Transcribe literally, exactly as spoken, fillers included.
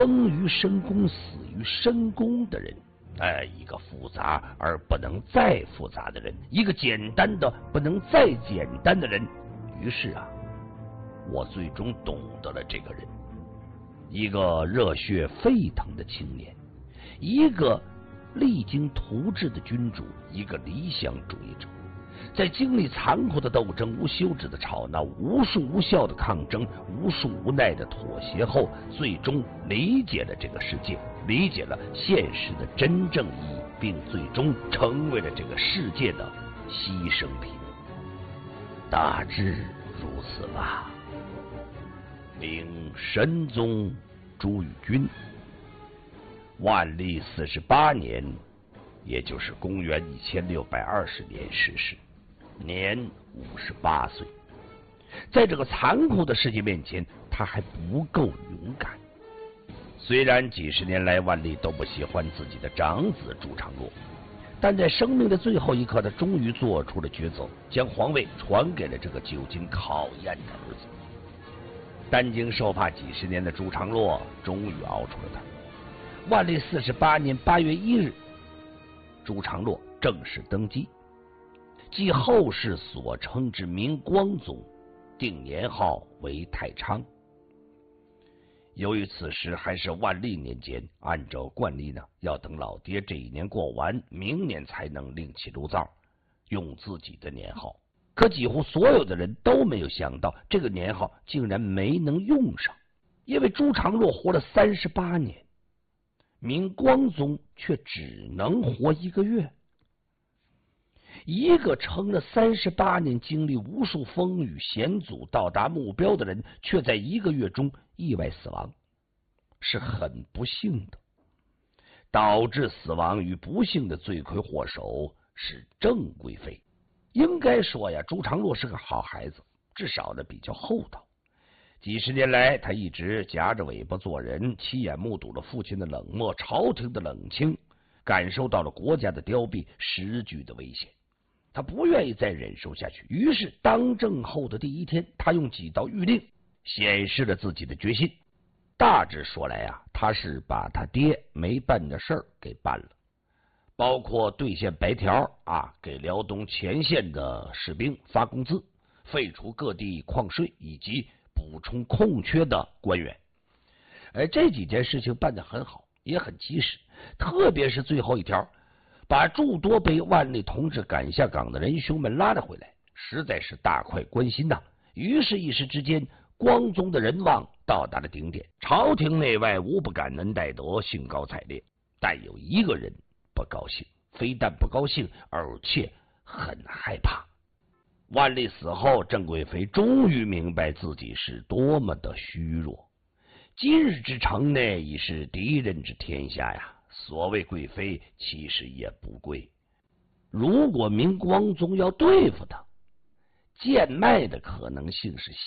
生于深宫，死于深宫的人，哎，一个复杂而不能再复杂的人，一个简单的不能再简单的人。于是啊，我最终懂得了这个人，一个热血沸腾的青年，一个励精图治的君主，一个理想主义者。在经历残酷的斗争、无休止的吵闹、无数无效的抗争、无数无奈的妥协后，最终理解了这个世界，理解了现实的真正意义，并最终成为了这个世界的牺牲品。大致如此吧。明神宗朱翊钧，万历四十八年，也就是公元一千六百二十年逝世，年五十八岁。在这个残酷的世界面前，他还不够勇敢。虽然几十年来万历都不喜欢自己的长子朱常洛，但在生命的最后一刻，他终于做出了抉择，将皇位传给了这个久经考验的儿子。担惊受怕几十年的朱常洛终于熬出了他。万历四十八年八月一日，朱常洛正式登基，即后世所称之明光宗，定年号为太昌。由于此时还是万历年间，按照惯例呢，要等老爹这一年过完，明年才能另起炉灶，用自己的年号。可几乎所有的人都没有想到，这个年号竟然没能用上，因为朱常洛活了三十八年，明光宗却只能活一个月。一个撑了三十八年、经历无数风雨险阻到达目标的人，却在一个月中意外死亡，是很不幸的。导致死亡与不幸的罪魁祸首是郑贵妃。应该说呀，朱常洛是个好孩子，至少呢比较厚道。几十年来，他一直夹着尾巴做人，亲眼目睹了父亲的冷漠、朝廷的冷清，感受到了国家的凋敝、时局的危险。他不愿意再忍受下去，于是当政后的第一天，他用几道谕令显示了自己的决心。大致说来啊，他是把他爹没办的事儿给办了，包括兑现白条啊，给辽东前线的士兵发工资，废除各地矿税，以及补充空缺的官员。而这几件事情办得很好，也很及时，特别是最后一条，把诸多被万历同志赶下岗的仁兄们拉了回来，实在是大快关心呐、啊。于是，一时之间，光宗的人望到达了顶点，朝廷内外无不感恩戴德，兴高采烈。但有一个人不高兴，非但不高兴，而且很害怕。万历死后，郑贵妃终于明白自己是多么的虚弱。今日之城内已是敌人之天下呀，所谓贵妃其实也不贵。如果明光宗要对付他，贱卖的可能性是